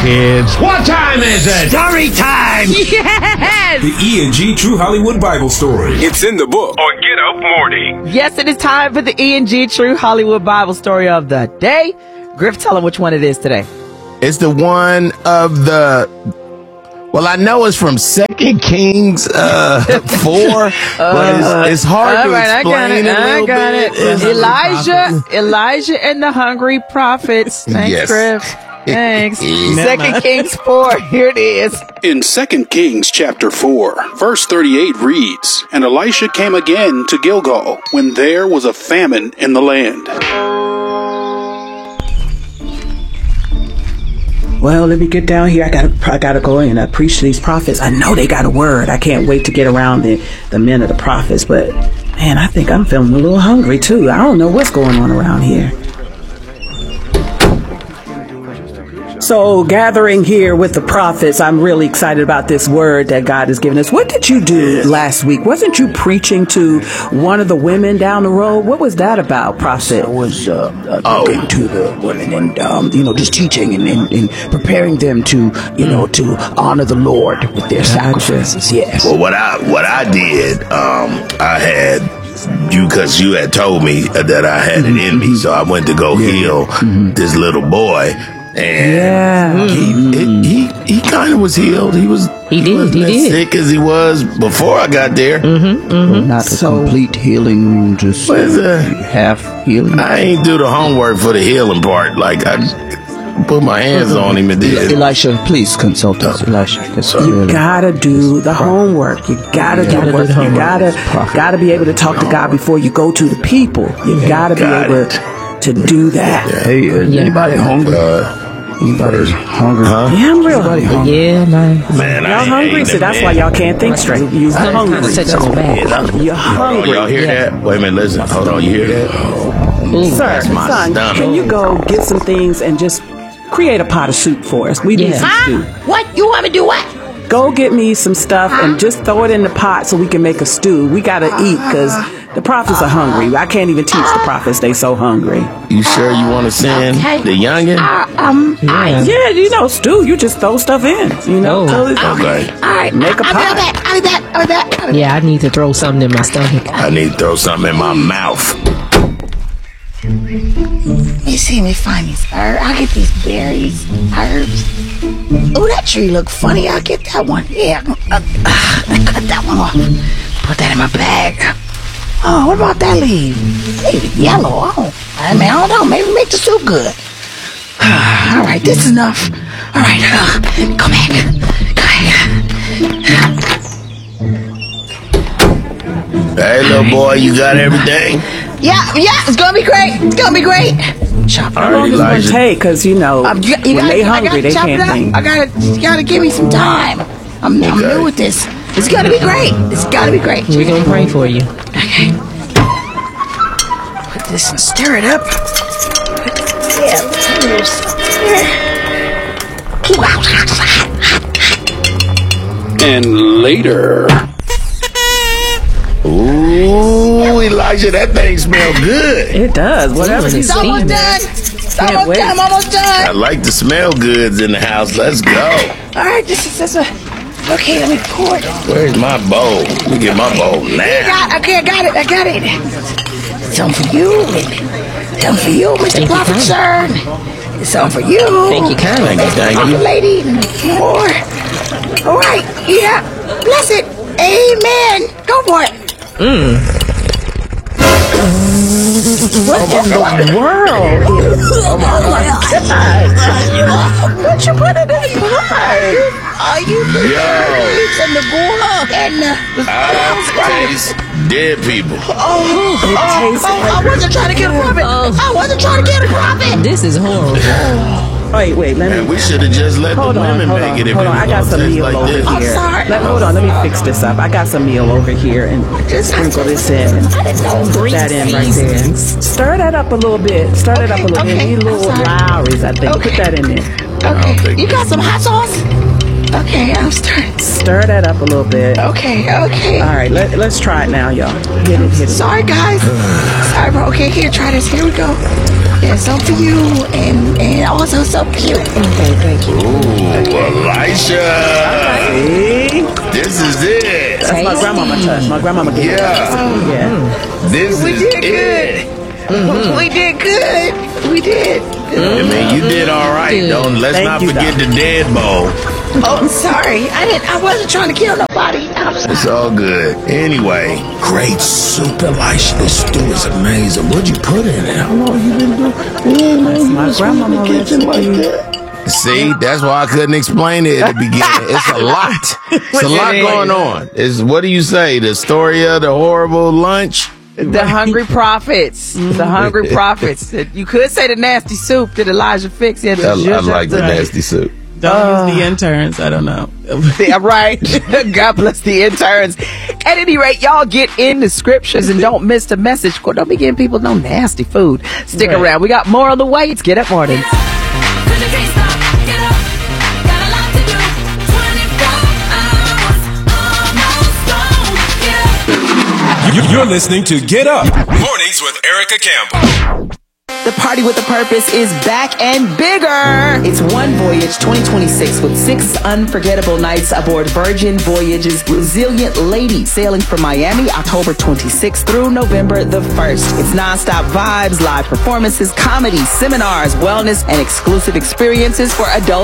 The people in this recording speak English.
Kids, what time is it? Story time! Yes! The E&G True Hollywood Bible Story. It's in the book on Get Up Morning. Yes, it is time for the E&G True Hollywood Bible Story of the day. Griff, tell them which one it is today. It's the one of the... Well, I know it's from 2 Kings 4, but it's hard to explain I got it. Elijah and the hungry prophets. Thanks, Yes. Griff. Thanks. 2 Kings 4. Here it is. In 2 Kings chapter 4, verse 38 reads, "And Elisha came again to Gilgal, when there was a famine in the land." Well, let me get down here. I gotta go and preach to these prophets. I know they got a word. I can't wait to get around the men of the prophets. But man, I think I'm feeling a little hungry too. I don't know what's going on around here. So, gathering here with the prophets, I'm really excited about this word that God has given us. What did you do last week? Wasn't you preaching to one of the women down the road? What was that about, prophet? I was talking to the women and, just teaching and preparing them to, to honor the Lord with their sacrifices. Yes. Well, what I did, I had you, because you had told me that I had it in me, so I went to go heal this little boy. And he kind of was healed. He wasn't as sick as he was before I got there. Not a complete healing, just half healing. I ain't do the homework for the healing part. Like, I put my hands on him and did. Elisha, please consult us. Elisha, you gotta do the homework. You gotta do the work. You gotta be able to talk to God before you go to the people. You gotta be able to do that. Hey, anybody hungry? Anybody's hungry? Huh? Yeah, I'm real hungry. Yeah, man. Y'all hungry? So that's why y'all can't think straight. You hungry. You're hungry. Y'all hear that? Wait a minute, listen. Hold on, you hear that? Sir, son, can you go get some things and just create a pot of soup for us? We need some stew. What? You want me to do what? Go get me some stuff and just throw it in the pot so we can make a stew. We gotta eat because the prophets are hungry. I can't even teach the prophets. They so hungry. You sure you want to send the youngin? Yeah, stew. You just throw stuff in. Okay. All right. Make a pot. I'll be back. Yeah, I need to throw something in my stomach. I need to throw something in my mouth. Let me find these herbs. I'll get these berries, herbs. Oh, that tree look funny. I'll get that one. Yeah, I cut that one off. Put that in my bag. Oh, what about that leaf? Leaf yellow. Oh, I don't know. Maybe make the soup good. All right, this is enough. All right, go back. Hey, little boy, you got everything? Yeah, it's gonna be great. Chop it How long is it gonna take? Because when they hungry, they can't think. You gotta give me some time. I'm new with this. It's gonna be great. We're going to pray for you. Okay. Put this and stir it up. And later. Ooh, Elijah, that thing smells good. It does. Whatever you It's almost done. I'm almost done. I like the smell goods in the house. Let's go. All right, this is okay, let me pour it. Where's my bowl? Let me get my bowl now. Okay, I got it. Something for you. Something for you, Mr. Prophet, sir. Something for you. Thank you kindly. Thank you. Lady, more. All right, yeah. Bless it. Amen. Go for it. What in the world? Oh my God. What you put in this pie? Are you the berries and the gula and the taste dead people. I wasn't trying to get a profit. This is horrible. Wait, let me... We should have just let the women make it. Hold on, I got some meal over here. I'm sorry. Hold on, let me fix this up. I got some meal over here and just sprinkle this in and put that in right there. Stir that up a little bit. Okay, You need little Lowry's, I think. Put that in there. Okay. You got some hot sauce? Okay, I'm stirring. Stir that up a little bit. Okay. All right, let's try it now, y'all. Hit it. Sorry, guys. Sorry, bro. Okay, here, try this. Here we go. They're so for you and also so cute. Okay, thank you. Ooh, Elisha. This is it. That's my grandmama touch. My grandmama gave Yeah. This We is did it. good. We did good. We did. I mean, you did all right. Let's Thank not you, forget Doc. the dead bowl. Oh, sorry. I wasn't trying to kill nobody. It's all good. Anyway, great soup, Elisha. This stew is amazing. What'd you put in it? How long you been doing? That's my grandmama recipe. See, that's why I couldn't explain it at the beginning. It's a lot. It's a lot going on. What do you say? The story of the horrible lunch? The hungry prophets. The hungry prophets. You could say the nasty soup that Elijah fixed. Yeah, I like the nasty soup. Don't use the interns. I don't know. Yeah, right. God bless the interns. At any rate, y'all get in the scriptures and don't miss the message. Don't be giving people no nasty food. Stick around. We got more on the way. It's Get Up Mornings. You're listening to Get Up Mornings with Erica Campbell. The Party with a Purpose is back and bigger. It's One Voyage 2026 with 6 unforgettable nights aboard Virgin Voyage's Resilient Lady, sailing from Miami October 26th through November the 1st. It's nonstop vibes, live performances, comedy, seminars, wellness, and exclusive experiences for adults